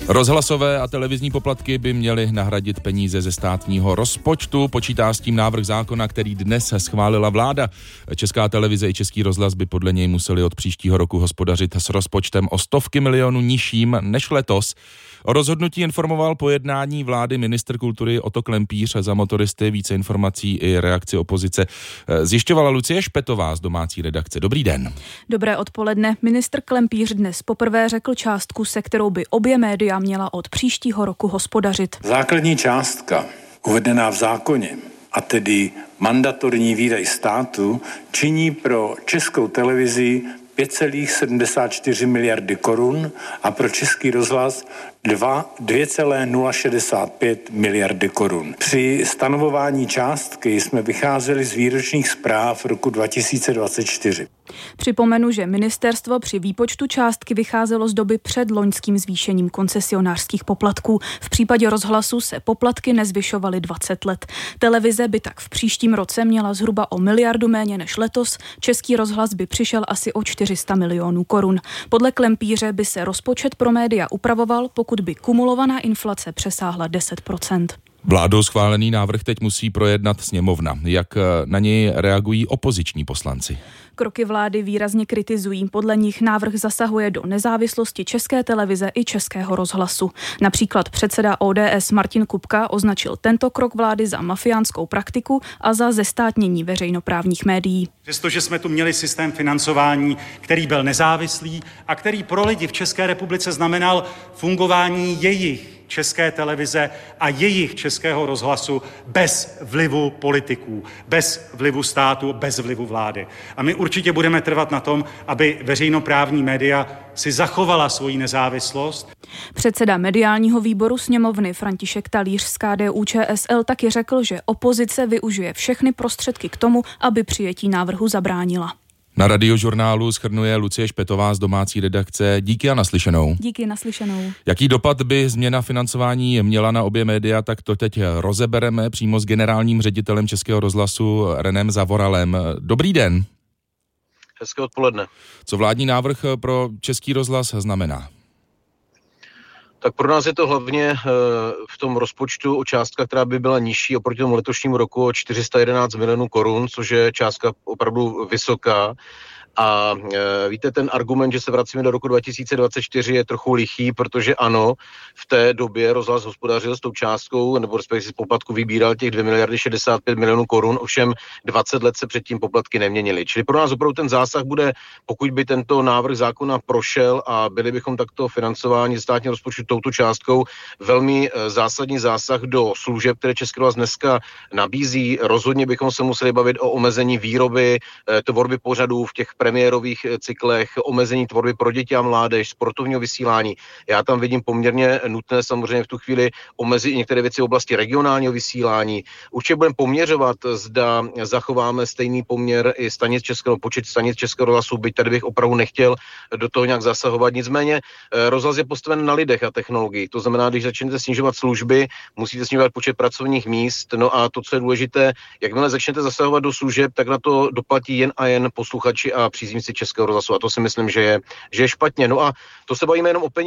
Rozhlasové a televizní poplatky by měly nahradit peníze ze státního rozpočtu. Počítá s tím návrh zákona, který dnes schválila vláda. Česká televize i Český rozhlas by podle něj museli od příštího roku hospodařit s rozpočtem o stovky milionů nižším než letos. O rozhodnutí informoval po jednání vlády ministr kultury Otto Klempíř. Za motoristy více informací i reakci opozice zjišťovala Lucie Špetová z domácí redakce. Dobrý den. Dobré odpoledne. Ministr Klempíř dnes poprvé řekl částku, se kterou by obě média měla od příštího roku hospodařit. Základní částka uvedená v zákoně, a tedy mandatorní výdaj státu, činí pro Českou televizi 5,74 miliardy korun a pro Český rozhlas 2,065 miliardy korun. Při stanovování částky jsme vycházeli z výročních zpráv roku 2024. Připomenu, že ministerstvo při výpočtu částky vycházelo z doby před loňským zvýšením koncesionářských poplatků. V případě rozhlasu se poplatky nezvyšovaly 20 let. Televize by tak v příštím roce měla zhruba o miliardu méně než letos. Český rozhlas by přišel asi o 400 milionů korun. Podle Klempíře by se rozpočet pro média upravoval, pokud by kumulovaná inflace přesáhla 10%. Vládou schválený návrh teď musí projednat sněmovna. Jak na něj reagují opoziční poslanci? Kroky vlády výrazně kritizují. Podle nich návrh zasahuje do nezávislosti České televize i Českého rozhlasu. Například předseda ODS Martin Kupka označil tento krok vlády za mafiánskou praktiku a za zestátnění veřejnoprávních médií. Přestože jsme tu měli systém financování, který byl nezávislý a který pro lidi v České republice znamenal fungování jejich České televize a jejich Českého rozhlasu bez vlivu politiků, bez vlivu státu, bez vlivu vlády. A my určitě budeme trvat na tom, aby veřejnoprávní média si zachovala svoji nezávislost. Předseda mediálního výboru sněmovny František Talíř z KDU-ČSL taky řekl, že opozice využije všechny prostředky k tomu, aby přijetí návrhu zabránila. Na Radiožurnálu shrnuje Lucie Špetová z domácí redakce. Díky a naslyšenou. Díky, naslyšenou. Jaký dopad by změna financování měla na obě média, tak to teď rozebereme přímo s generálním ředitelem Českého rozhlasu Renem Zavoralem. Dobrý den. Hezké odpoledne. Co vládní návrh pro Český rozhlas znamená? Tak pro nás je to hlavně v tom rozpočtu o částka, která by byla nižší oproti tomu letošnímu roku o 411 milionů korun, což je částka opravdu vysoká. A víte, ten argument, že se vracíme do roku 2024 je trochu lichý, protože ano, v té době rozhlas hospodařil s tou částkou, nebo respektive z poplatku vybíral těch 2 miliardy 65 milionů korun, ovšem 20 let se předtím poplatky neměnily. Čili pro nás opravdu ten zásah bude, pokud by tento návrh zákona prošel a byli bychom takto financováni ze státního rozpočtu touto částkou, velmi zásadní zásah do služeb, které Český rozhlas dneska nabízí. Rozhodně bychom se museli bavit o omezení výroby, tvorby pořadů v těch premiérových cyklech, omezení tvorby pro děti a mládež, sportovního vysílání. Já tam vidím poměrně nutné samozřejmě v tu chvíli omezit i některé věci v oblasti regionálního vysílání. Určitě budeme poměřovat, zda zachováme stejný poměr i počet stanic Českého rozhlasu, byť tady bych opravdu nechtěl do toho nějak zasahovat. Nicméně rozhlas je postaven na lidech a technologii. To znamená, když začnete snižovat služby, musíte snižovat počet pracovních míst. No a to, co je důležité, jakmile začnete zasahovat do služeb, tak na to doplatí jen a jen posluchači a příznivci Českého rozhlasu. A to si myslím, že je špatně. No a to se bavíme jenom o penězích.